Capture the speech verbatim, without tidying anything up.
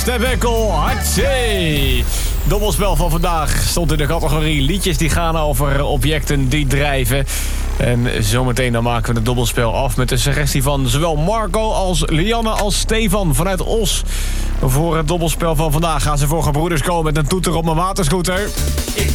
Stef Ekkel, Hatsé. Dobbelspel van vandaag stond in de categorie liedjes die gaan over objecten die drijven. En zometeen dan maken we het dobbelspel af met de suggestie van zowel Marco als Lianne als Stefan vanuit Os. Voor het dobbelspel van vandaag gaan ze voor gebroeders komen met een toeter op een waterscooter.